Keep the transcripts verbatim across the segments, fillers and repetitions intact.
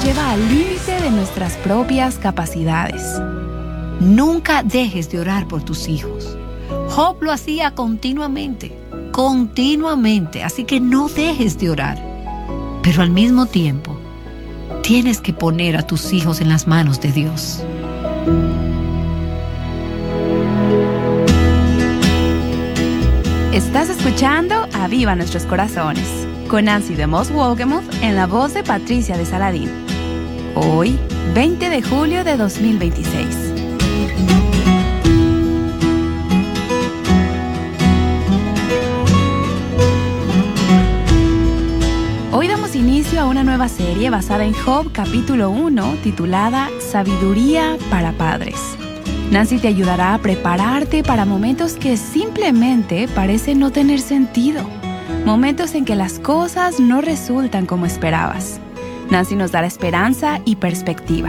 lleva al límite de nuestras propias capacidades. Nunca dejes de orar por tus hijos. Job lo hacía continuamente, continuamente, así que no dejes de orar. Pero al mismo tiempo, tienes que poner a tus hijos en las manos de Dios. Estás escuchando Aviva Nuestros Corazones con Nancy de Moss Wolgemuth en la voz de Patricia de Saladín. Hoy, veinte de julio de dos mil veintiséis. Hoy damos inicio a una nueva serie basada en Job capítulo uno titulada Sabiduría para Padres. Nancy te ayudará a prepararte para momentos que simplemente parecen no tener sentido. Momentos en que las cosas no resultan como esperabas. Nancy nos dará esperanza y perspectiva.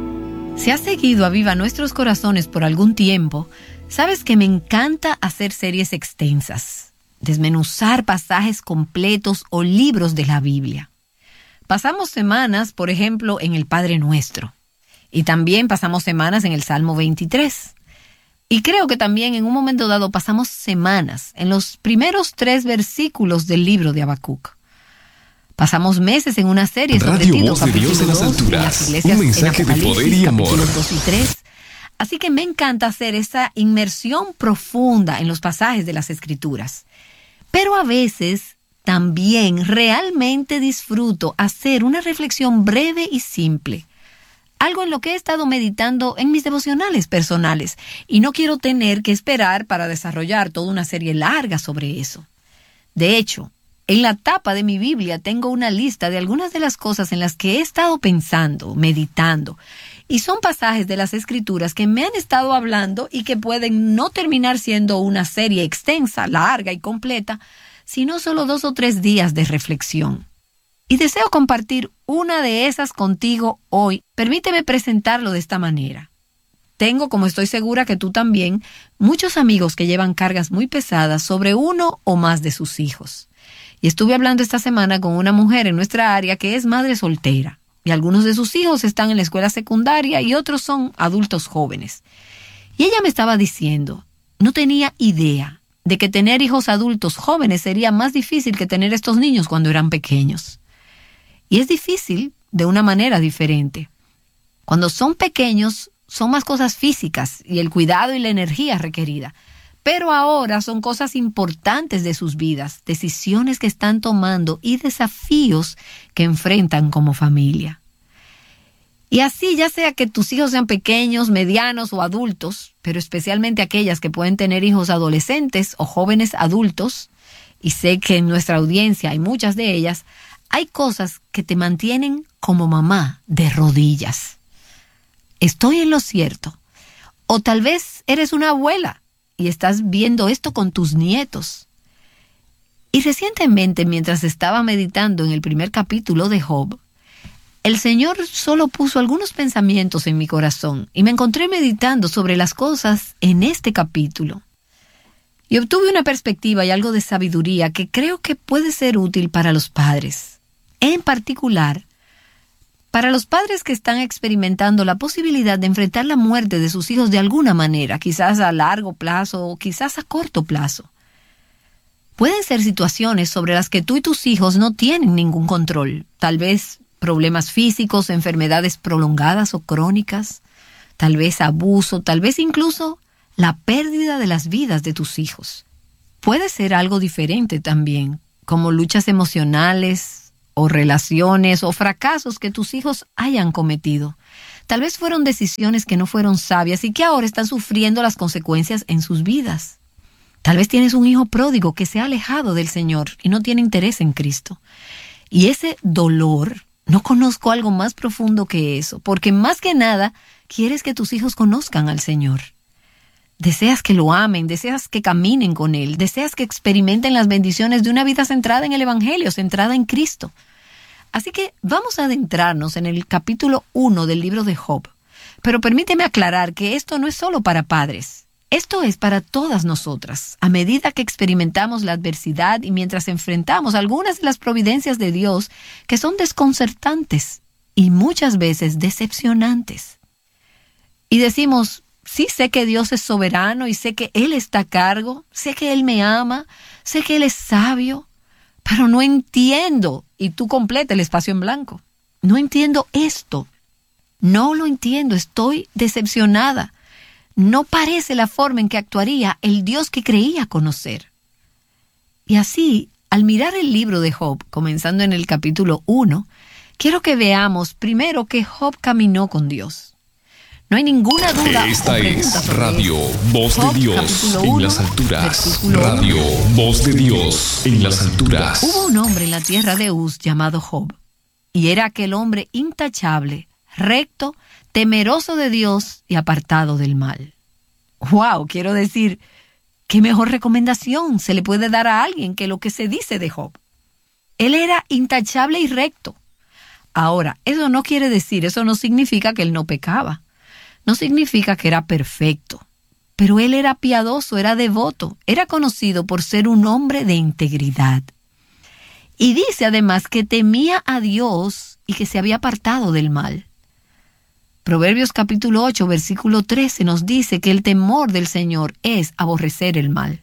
Si has seguido Aviva Nuestros Corazones por algún tiempo, sabes que me encanta hacer series extensas, desmenuzar pasajes completos o libros de la Biblia. Pasamos semanas, por ejemplo, en el Padre Nuestro. Y también pasamos semanas en el Salmo veintitrés. Y creo que también en un momento dado pasamos semanas en los primeros tres versículos del libro de Habacuc. Pasamos meses en una serie sobre Radio Tito, Voz de Dios en las alturas. Un mensaje de poder y amor. dos y tres. Así que me encanta hacer esa inmersión profunda en los pasajes de las Escrituras. Pero a veces también realmente disfruto hacer una reflexión breve y simple. Algo en lo que he estado meditando en mis devocionales personales, y no quiero tener que esperar para desarrollar toda una serie larga sobre eso. De hecho, en la tapa de mi Biblia tengo una lista de algunas de las cosas en las que he estado pensando, meditando, y son pasajes de las Escrituras que me han estado hablando y que pueden no terminar siendo una serie extensa, larga y completa, sino solo dos o tres días de reflexión. Y deseo compartir una de esas contigo hoy. Permíteme presentarlo de esta manera. Tengo, como estoy segura que tú también, muchos amigos que llevan cargas muy pesadas sobre uno o más de sus hijos. Y estuve hablando esta semana con una mujer en nuestra área que es madre soltera. Y algunos de sus hijos están en la escuela secundaria y otros son adultos jóvenes. Y ella me estaba diciendo, no tenía idea de que tener hijos adultos jóvenes sería más difícil que tener estos niños cuando eran pequeños. Y es difícil de una manera diferente. Cuando son pequeños, son más cosas físicas y el cuidado y la energía requerida. Pero ahora son cosas importantes de sus vidas, decisiones que están tomando y desafíos que enfrentan como familia. Y así, ya sea que tus hijos sean pequeños, medianos o adultos, pero especialmente aquellas que pueden tener hijos adolescentes o jóvenes adultos, y sé que en nuestra audiencia hay muchas de ellas, hay cosas que te mantienen como mamá de rodillas. ¿Estoy en lo cierto? O tal vez eres una abuela y estás viendo esto con tus nietos. Y recientemente, mientras estaba meditando en el primer capítulo de Job, el Señor solo puso algunos pensamientos en mi corazón y me encontré meditando sobre las cosas en este capítulo. Y obtuve una perspectiva y algo de sabiduría que creo que puede ser útil para los padres. En particular, para los padres que están experimentando la posibilidad de enfrentar la muerte de sus hijos de alguna manera, quizás a largo plazo o quizás a corto plazo. Pueden ser situaciones sobre las que tú y tus hijos no tienen ningún control. Tal vez problemas físicos, enfermedades prolongadas o crónicas, tal vez abuso, tal vez incluso la pérdida de las vidas de tus hijos. Puede ser algo diferente también, como luchas emocionales o relaciones o fracasos que tus hijos hayan cometido. Tal vez fueron decisiones que no fueron sabias y que ahora están sufriendo las consecuencias en sus vidas. Tal vez tienes un hijo pródigo que se ha alejado del Señor y no tiene interés en Cristo. Y ese dolor, no conozco algo más profundo que eso, porque más que nada quieres que tus hijos conozcan al Señor. Deseas que lo amen, deseas que caminen con Él, deseas que experimenten las bendiciones de una vida centrada en el Evangelio, centrada en Cristo. Así que vamos a adentrarnos en el capítulo uno del libro de Job. Pero permíteme aclarar que esto no es solo para padres. Esto es para todas nosotras. A medida que experimentamos la adversidad y mientras enfrentamos algunas de las providencias de Dios que son desconcertantes, y muchas veces decepcionantes. Y decimos, sí, sé que Dios es soberano y sé que Él está a cargo, sé que Él me ama, sé que Él es sabio, pero no entiendo. Y tú completa el espacio en blanco. No entiendo esto. No lo entiendo, estoy decepcionada. No parece la forma en que actuaría el Dios que creía conocer. Y así, al mirar el libro de Job, comenzando en el capítulo uno, quiero que veamos primero que Job caminó con Dios. No hay ninguna duda. Esta es Radio Voz de Dios en las alturas. Radio Voz de Dios en las alturas. Hubo un hombre en la tierra de Uz llamado Job, y era aquel hombre intachable, recto, temeroso de Dios y apartado del mal. ¡Wow! Quiero decir, ¿qué mejor recomendación se le puede dar a alguien que lo que se dice de Job? Él era intachable y recto. Ahora, eso no quiere decir, eso no significa que él no pecaba. No significa que era perfecto, pero él era piadoso, era devoto, era conocido por ser un hombre de integridad. Y dice además que temía a Dios y que se había apartado del mal. Proverbios capítulo ocho, versículo trece nos dice que el temor del Señor es aborrecer el mal.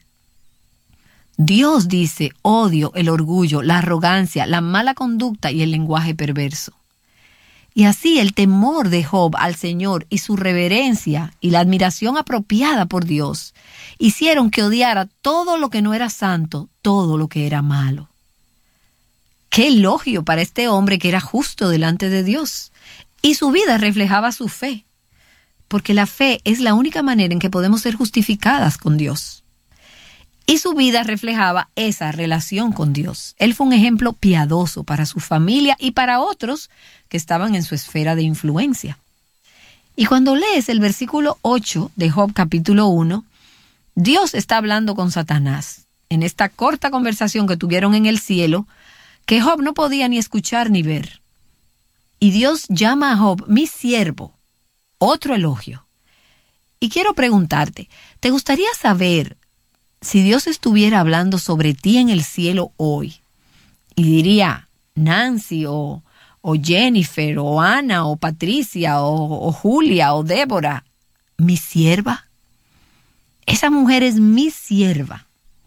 Dios dice, odio el orgullo, la arrogancia, la mala conducta y el lenguaje perverso. Y así el temor de Job al Señor y su reverencia y la admiración apropiada por Dios hicieron que odiara todo lo que no era santo, todo lo que era malo. ¡Qué elogio para este hombre que era justo delante de Dios! Y su vida reflejaba su fe, porque la fe es la única manera en que podemos ser justificadas con Dios. Y su vida reflejaba esa relación con Dios. Él fue un ejemplo piadoso para su familia y para otros que estaban en su esfera de influencia. Y cuando lees el versículo ocho de Job capítulo uno, Dios está hablando con Satanás en esta corta conversación que tuvieron en el cielo, que Job no podía ni escuchar ni ver. Y Dios llama a Job mi siervo, otro elogio. Y quiero preguntarte, ¿te gustaría saber si Dios estuviera hablando sobre ti en el cielo hoy y diría Nancy o, o Jennifer o Ana o Patricia o, o Julia o Débora, mi sierva? Esa mujer es mi sierva.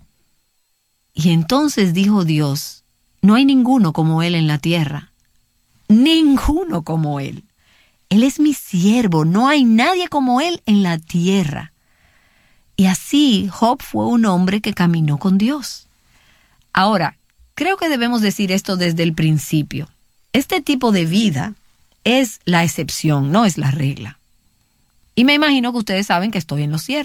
Y entonces dijo Dios, no hay ninguno como él en la tierra, ninguno como él. Él es mi siervo, no hay nadie como él en la tierra. Y así Job fue un hombre que caminó con Dios. Ahora, creo que debemos decir esto desde el principio. Este tipo de vida es la excepción, no es la regla. Y me imagino que ustedes saben que estoy en lo cierto.